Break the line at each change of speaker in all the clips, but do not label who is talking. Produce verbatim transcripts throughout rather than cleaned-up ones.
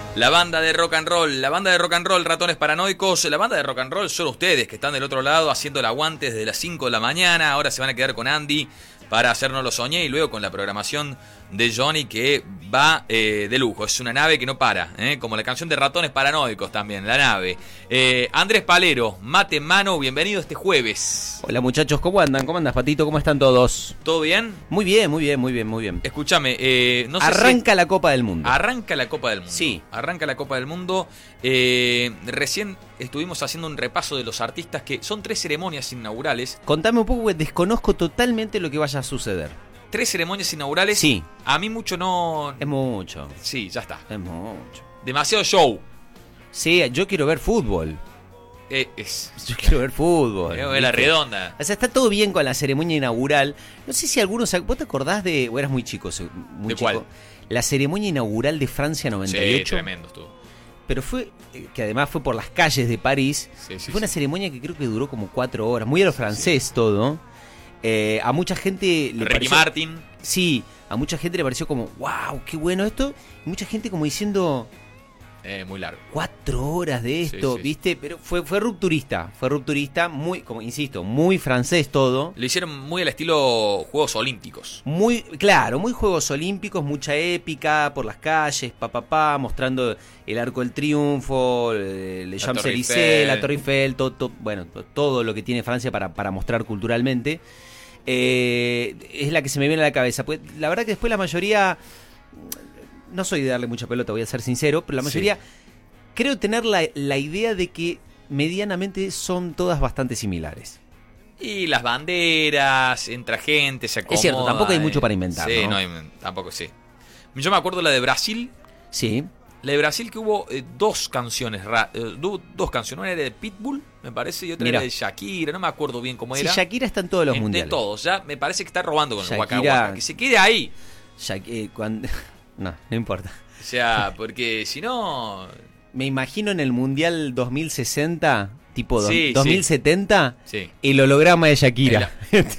La banda de rock and roll, la banda de rock and roll, ratones paranoicos, la banda de rock and roll son ustedes que están del otro lado haciendo el aguante desde las cinco de la mañana. Ahora se van a quedar con Andy para hacernos lo soñé y luego con la programación de Johnny que va eh, de lujo. Es una nave que no para, ¿eh? Como la canción de Ratones Paranoicos también, la nave. Eh, Andrés Palero, mate en mano, bienvenido este jueves.
Hola muchachos, ¿cómo andan? ¿Cómo andas, Patito? ¿Cómo están todos?
¿Todo bien?
Muy bien, muy bien, muy bien, muy bien.
Escúchame, eh, no sé
Arranca
si...
la Copa del Mundo.
Arranca la Copa del Mundo.
Sí.
Arranca la Copa del Mundo. Eh, recién estuvimos haciendo un repaso de los artistas que son tres ceremonias inaugurales.
Contame un poco, porque desconozco totalmente lo que vaya a suceder.
Tres ceremonias inaugurales.
Sí.
A mí mucho no...
Es mucho.
Sí, ya está.
Es mucho.
Demasiado show.
Sí, yo quiero ver fútbol.
Eh, es...
Yo quiero ver fútbol.
Quiero ver la redonda.
O sea, está todo bien con la ceremonia inaugural. No sé si algunos... ¿Vos te acordás de... O eras muy chico. Muy
¿De
chico,
cuál?
La ceremonia inaugural de Francia noventa y ocho.
Sí, tremendo estuvo.
Pero fue... Que además fue por las calles de París.
Sí, sí,
fue una
sí.
ceremonia que creo que duró como cuatro horas. Muy a lo francés sí. todo. Eh, a mucha gente le
Ricky
pareció,
Martin.
Sí, a mucha gente le pareció como, wow, qué bueno esto. Y mucha gente como diciendo,
Eh, muy largo.
cuatro horas de esto,
Sí, sí,
¿viste? Pero fue, fue rupturista, fue rupturista, muy, como insisto, muy francés todo.
Lo hicieron muy al estilo Juegos Olímpicos.
Muy, claro, muy Juegos Olímpicos, mucha épica por las calles, pa, pa, pa, mostrando el Arco del Triunfo, el Champs-Élysées, la Torre Eiffel, todo, todo, bueno, todo lo que tiene Francia para, para mostrar culturalmente. Eh, es la que se me viene a la cabeza. Pues la verdad que después la mayoría, no soy de darle mucha pelota, voy a ser sincero, pero la mayoría sí. creo tener la, la idea de que medianamente son todas bastante similares.
Y las banderas, entra gente, se acomoda.
Es cierto, tampoco hay mucho para inventar.
Sí,
¿no?
no hay, tampoco sí. Yo me acuerdo la de Brasil.
Sí.
La de Brasil que hubo eh, dos canciones, eh, do, dos canciones, una era de Pitbull, me parece, y otra
Mirá.
era de Shakira, no me acuerdo bien cómo era.
Sí, Shakira está en todos los
en,
mundiales.
De todos, ya me parece que está robando con
Shakira,
el Waka Waka, que se quede ahí.
Shak eh, cuando... No, no importa.
O sea, porque si no...
Me imagino en el Mundial dos mil sesenta, tipo
sí,
dos mil setenta,
sí.
el holograma de Shakira.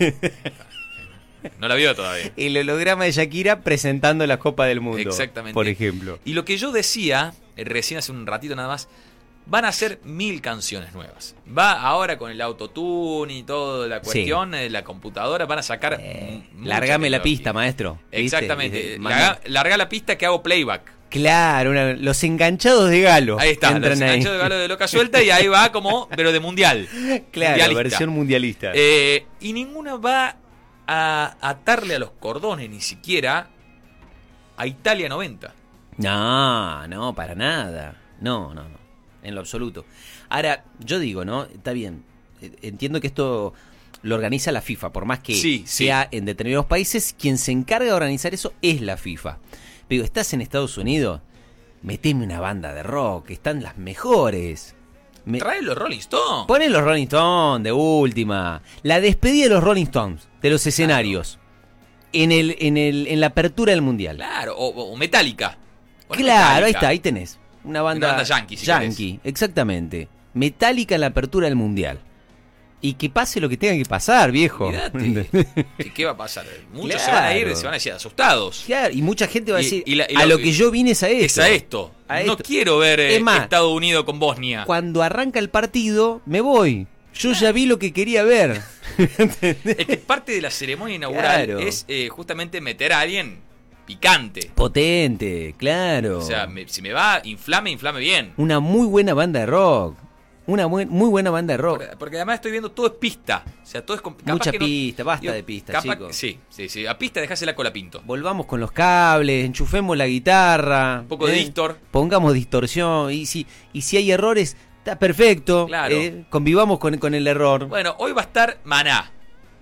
No la vio todavía.
El holograma de Shakira presentando la Copa del Mundo.
Exactamente.
Por ejemplo.
Y lo que yo decía, recién hace un ratito nada más, van a ser mil canciones nuevas. Va ahora con el autotune y toda la cuestión, sí. la computadora, van a sacar...
Eh, largame la pista, maestro.
Exactamente. Larga, larga la pista que hago playback.
Claro, una, los enganchados de Galo.
Ahí está, los enganchados ahí. de Galo de Loca Suelta y ahí va como, pero de mundial.
Claro, mundialista. Versión mundialista.
Eh, y ninguna va a atarle a los cordones ni siquiera a Italia noventa.
No, no, para nada. No, no, no. En lo absoluto. Ahora, yo digo, ¿no? Está bien. Entiendo que esto lo organiza la FIFA, por más que
sí,
sea
sí.
en determinados países, quien se encarga de organizar eso es la FIFA. Pero estás en Estados Unidos, meteme una banda de rock, están las mejores.
Me... Trae los Rolling Stones.
Ponen los Rolling Stones de última. La despedida de los Rolling Stones, de los escenarios. Claro. En el, en el, en la apertura del Mundial.
Claro, o, o Metallica.
O claro, Metallica. Ahí está, ahí tenés. Una banda,
una banda yankee, si
yankee,
querés.
Exactamente. Metallica en la apertura del Mundial. Y que pase lo que tenga que pasar, viejo.
¿Qué, ¿Qué va a pasar? Muchos claro. se van a ir, se van a ir asustados.
Claro, y mucha gente va a decir,
y, y la, y
a
lo,
lo que yo vine es a esto.
Es a esto.
A
no
esto.
quiero ver eh,
más,
Estados Unidos con Bosnia.
Cuando arranca el partido, me voy. Yo ya vi lo que quería ver.
Es que parte de la ceremonia inaugural claro. es eh, justamente meter a alguien picante.
Potente, claro.
O sea, me, si me va, inflame, inflame bien.
Una muy buena banda de rock. Una muy, muy buena banda de rock.
Porque, porque además estoy viendo todo es pista. O sea, todo es capaz
mucha
que no,
pista, basta
digo,
de pista,
capaz,
chicos.
Sí, sí, sí. A pista dejásela con la Pinto.
Volvamos con los cables, enchufemos la guitarra.
Un poco
¿eh?
de distor.
Pongamos distorsión. Y si, y si hay errores, está perfecto.
Claro.
¿eh? Convivamos con, con el error.
Bueno, hoy va a estar Maná.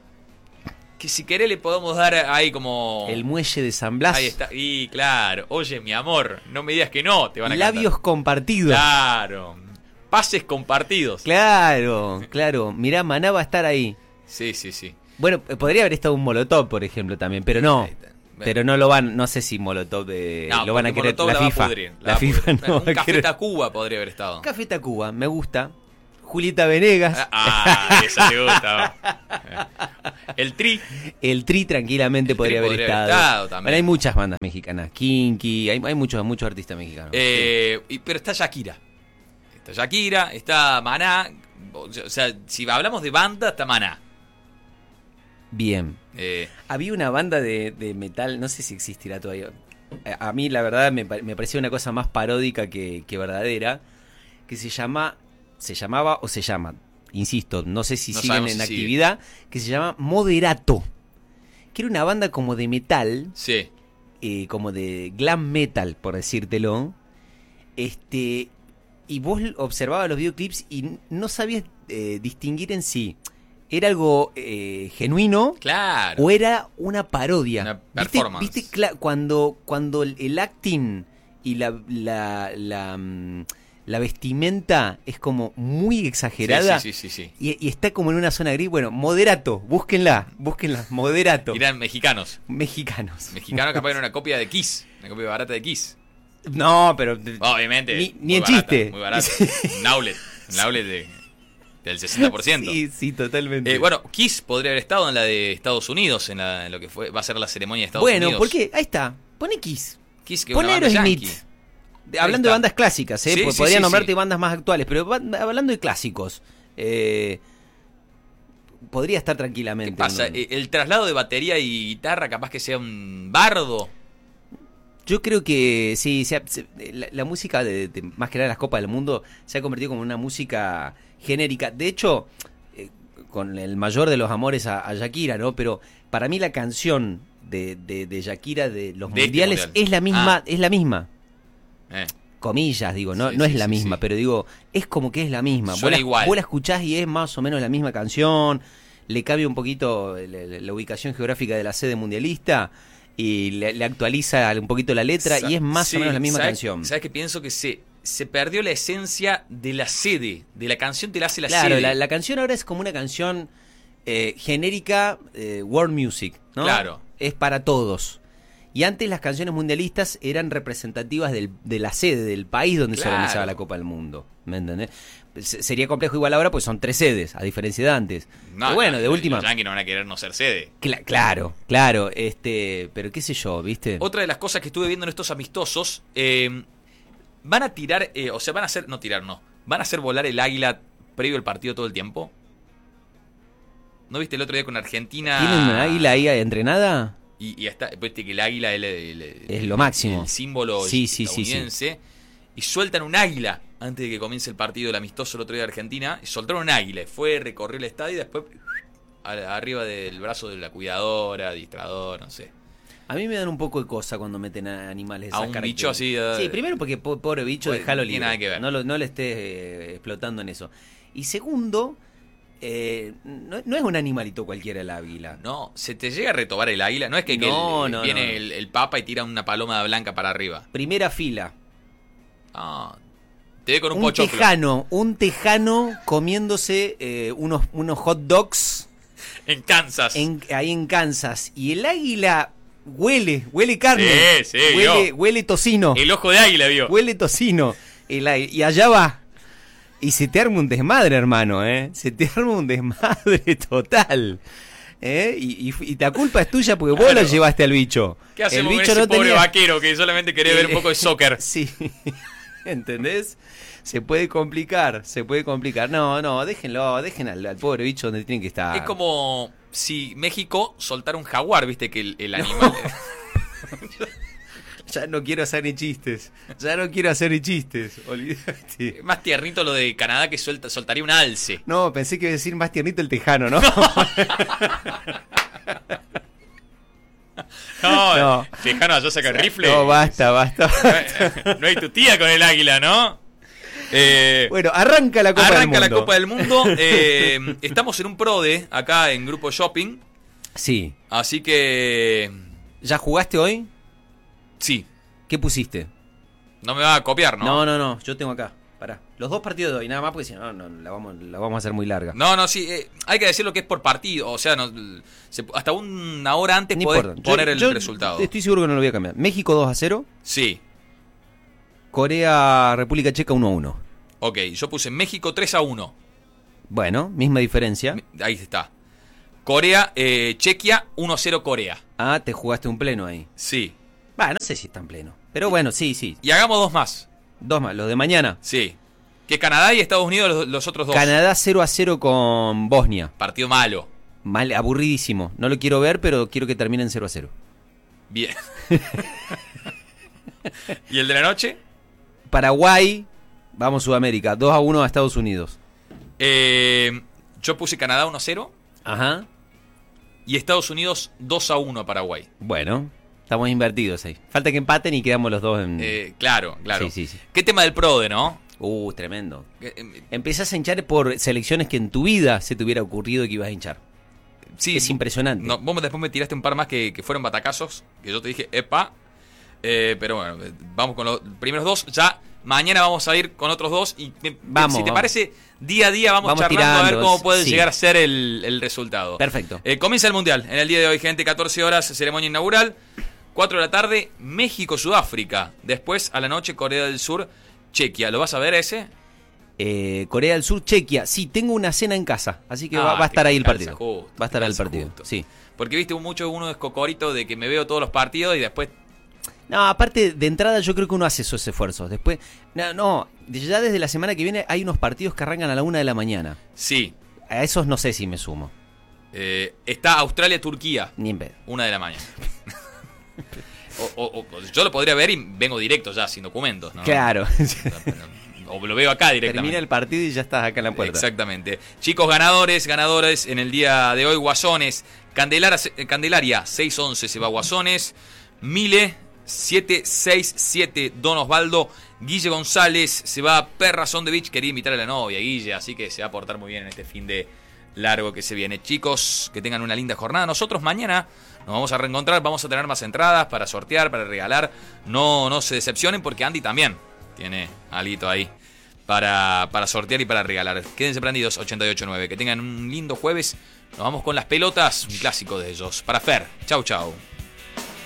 Que si querés le podemos dar ahí como...
El muelle de San Blas.
Ahí está. Y claro, oye, mi amor, no me digas que no, te van a
Labios
cantar.
compartidos.
Claro. Pases compartidos.
Claro, claro. Mirá, Maná va a estar ahí.
Sí, sí, sí.
Bueno, podría haber estado un Molotov, por ejemplo, también, pero no. Pero no lo van, no sé si Molotov de,
no,
lo van a querer
Molotov
la,
la
FIFA.
Va a pudrir, la
la
va
FIFA
no
no
un
va
Café
querer...
Tacuba podría haber estado.
Café Tacuba, me gusta. Julieta Venegas.
Ah, esa te gusta. El Tri.
El Tri tranquilamente
El
podría,
tri
haber,
podría
estado.
haber estado también.
Bueno, hay muchas bandas mexicanas. Kinky, hay, hay muchos, muchos artistas mexicanos.
Eh, y, pero está Shakira. Está Shakira, está Maná. O sea, si hablamos de banda, está Maná.
Bien.
Eh,
Había una banda de, de metal, no sé si existirá todavía. A, a mí, la verdad, me, me parecía una cosa más paródica que, que verdadera. Que se llama, se llamaba o se llama, insisto, no sé si
No
siguen
sabemos
en
si
actividad, que se llama Moderato. Que era una banda como de metal,
sí.
eh, como de glam metal, por decírtelo. Este, y vos observabas los videoclips y no sabías eh, distinguir en sí. ¿Era algo eh, genuino?
Claro.
¿O era una parodia?
Una
¿Viste,
performance.
viste cla- cuando, cuando el, el acting y la, la, la, mm, la vestimenta es como muy exagerada?
Sí, sí, sí, sí, sí.
Y, y está como en una zona gris. Bueno, Moderato, búsquenla, búsquenla, Moderato.
Eran mexicanos.
Mexicanos.
Mexicanos capaz era una copia de Kiss. Una copia barata de Kiss.
No, pero...
Obviamente.
Ni,
muy
ni en
barata,
chiste.
Muy barato. Un outlet. Un outlet de, del sesenta por ciento.
Sí, sí, totalmente.
Eh, bueno, Kiss podría haber estado en la de Estados Unidos, en, la, en lo que fue va a ser la ceremonia de Estados
bueno,
Unidos.
¿por qué? Ahí está. Pone Kiss.
Kiss, que es
Pone
una banda
Aerosmith.
yankee.
De- Hablando de
está.
bandas clásicas, ¿eh?
Sí,
Porque
sí,
podría
sí,
nombrarte
sí.
bandas más actuales, pero ba- hablando de clásicos, eh, podría estar tranquilamente.
¿Qué pasa?
uno.
Eh, El traslado de batería y guitarra capaz que sea un bardo.
Yo creo que sí, se ha- se- la, la música de, de más que nada las Copas del Mundo se ha convertido como una música genérica. De hecho, eh, con el mayor de los amores a, a Shakira, ¿no? Pero para mí la canción de, de, de Shakira de los
De este
mundiales
mundial.
es la misma,
Ah.
es la misma.
Eh.
Comillas, digo, no,
Sí,
no
sí,
es la
sí,
misma,
sí.
pero digo, es como que es la misma. Vos
Suena
la,
igual.
vos la escuchás y es más o menos la misma canción, le cambia un poquito la, la- la ubicación geográfica de la sede mundialista y le, le actualiza un poquito la letra
Sa-
y es más
sí,
o menos la misma
¿sabes-
canción.
¿Sabes qué pienso? Que se, se perdió la esencia de la sede. De la canción te la hace la
Claro,
sede.
la, la canción ahora es como una canción eh, genérica, eh, world music, ¿no?
Claro.
Es para todos. Y antes las canciones mundialistas eran representativas del, de la sede, del país donde se
Claro.
organizaba la Copa del Mundo. ¿Me entendés? Se- Sería complejo igual ahora, pues son tres sedes, a diferencia de antes.
No,
Pero bueno,
no,
de
los
última.
Yankees no van a querer no ser sede.
Cla- claro, claro, este, pero qué sé yo, ¿viste?
Otra de las cosas que estuve viendo en estos amistosos, eh, van a tirar, eh, o sea, van a hacer, no tirar, no, van a hacer volar el águila previo al partido todo el tiempo. ¿No viste el otro día con Argentina?
¿Tienen una águila ahí entrenada?
Y, y está, viste que el águila el- el- el-
Es lo máximo.
el símbolo
Sí, sí, sí, sí.
estadounidense. Y sueltan un águila antes de que comience el partido del amistoso el otro día de Argentina. Y soltaron un águila. Fue, recorrió el estadio y después a- arriba del brazo de la cuidadora, distrador, no sé.
A mí me dan un poco de cosa cuando meten a animales de
A
esas
un
características.
bicho así, eh,
Sí, primero porque po- pobre bicho,
Pues,
déjalo
no tiene
libre.
nada que ver.
No, lo- no le estés eh, explotando en eso. Y segundo, eh, no, no es un animalito cualquiera el águila.
No, se te llega a retobar el águila. No es que, que
No,
el-
no,
viene
no.
El, el papa y tira una paloma blanca para arriba.
Primera fila.
Ah, te ve con un,
Un
pochoclo.
tejano, un tejano comiéndose eh, unos, unos hot dogs
En Kansas.
en- ahí en Kansas. Y el águila huele, huele carne.
Sí, sí,
huele,
yo.
huele tocino.
El ojo de águila, vio.
Huele tocino. El águila. Y allá va. Y se te arma un desmadre, hermano, ¿eh? Se te arma un desmadre total. ¿Eh? Y, y, y la culpa es tuya porque vos
Claro.
lo llevaste al bicho.
¿Qué hacemos
el
con
bicho
ese
no
pobre
tenía...
vaquero que solamente quería ver un poco de soccer?
Sí. ¿Entendés? Se puede complicar, se puede complicar. No, no, déjenlo, dejen al, al pobre bicho donde tiene que estar.
Es como si México soltara un jaguar, viste que el, el animal...
Ya no quiero hacer ni chistes. Ya no quiero hacer ni chistes. Olvídate.
Más tiernito lo de Canadá que suelta, soltaría un alce.
No, pensé que iba a decir más tiernito el tejano, ¿no?
No,
No.
Tejano allá saca el rifle.
No, basta, basta.
No hay tu tía con el águila, ¿no? Eh,
Bueno, arranca la Copa
arranca
del Mundo.
la Copa del Mundo. Eh, estamos en un PRODE acá en Grupo Shopping.
Sí.
Así que...
¿Ya jugaste hoy?
Sí.
¿Qué pusiste?
No me va a copiar, ¿no?
No, no, no, yo tengo acá. Pará. Los dos partidos de hoy, nada más, porque si no, no la, vamos, la vamos a hacer muy larga.
No, no, sí, eh, hay que decir lo que es por partido. O sea, no, se- hasta una hora antes
No
podés
importa.
poner
Yo-
el
yo
resultado.
Estoy seguro que no lo voy a cambiar. México dos a cero.
Sí,
Corea, República Checa uno a uno.
ok. Yo puse México tres a uno.
Bueno, misma diferencia.
Ahí está. Corea, eh, Chequia, uno cero Corea.
Ah, te jugaste un pleno ahí.
Sí.
Va, no sé si es tan pleno. Pero bueno, sí, sí.
Y hagamos dos más.
Dos más, los de mañana.
Sí. Que Canadá y Estados Unidos los, los otros dos.
Canadá cero a cero con Bosnia.
Partido malo.
Mal, aburridísimo. No lo quiero ver, pero quiero que terminen cero a cero.
Bien. ¿Y el de la noche?
Paraguay, vamos Sudamérica, dos a uno a Estados Unidos.
Eh, yo puse Canadá uno cero.
Ajá.
Y Estados Unidos dos a uno a Paraguay.
Bueno, estamos invertidos ahí. Falta que empaten y quedamos los dos en...
Eh, claro, claro.
Sí, sí, sí.
¿Qué tema del PRODE, no?
Uh, tremendo. Empezás a hinchar por selecciones que en tu vida se te hubiera ocurrido que ibas a hinchar. Sí, es impresionante.
No, vos después me tiraste un par más que, que fueron batacazos, que yo te dije, epa. Eh, pero bueno, vamos con los primeros dos. Ya mañana vamos a ir con otros dos. Y vamos, si te vamos. parece, día a día vamos, vamos charlando tirando, a ver cómo puede sí. llegar a ser el, el resultado.
Perfecto.
Eh, comienza el Mundial en el día de hoy, gente. catorce horas, ceremonia inaugural. cuatro de la tarde, México-Sudáfrica. Después, a la noche, Corea del Sur, Chequia. ¿Lo vas a ver ese?
Eh, Corea del Sur, Chequia. Sí, tengo una cena en casa, así que ah, va, va a estar ahí el partido. Justo, va a estar ahí el partido, justo. Sí.
Porque viste mucho uno es cocorito de que me veo todos los partidos y después...
No, aparte de entrada yo creo que uno hace esos esfuerzos. Después, no, no, ya desde la semana que viene hay unos partidos que arrancan a la una de la mañana.
Sí.
A esos no sé si me sumo.
Eh, está Australia-Turquía.
Ni en vez.
Una de la mañana. o, o, o, yo lo podría ver y vengo directo ya, sin documentos, ¿no?
Claro.
O lo veo acá directamente.
Termina el partido y ya estás acá en la puerta.
Exactamente. Chicos, ganadores, ganadores en el día de hoy. Guasones, Candelaria, Candelaria seis once se va Guasones. Mile, siete seis siete Don Osvaldo. Guille González se va Perra Sondevich. Quería invitar a la novia, Guille, así que se va a portar muy bien en este fin de largo que se viene. Chicos, que tengan una linda jornada. Nosotros mañana nos vamos a reencontrar. Vamos a tener más entradas para sortear, para regalar. No, no se decepcionen porque Andy también tiene alito ahí para, para sortear y para regalar. Quédense prendidos, ochenta y ocho punto nueve. Que tengan un lindo jueves. Nos vamos con las pelotas, un clásico de ellos. Para Fer. Chau, chau.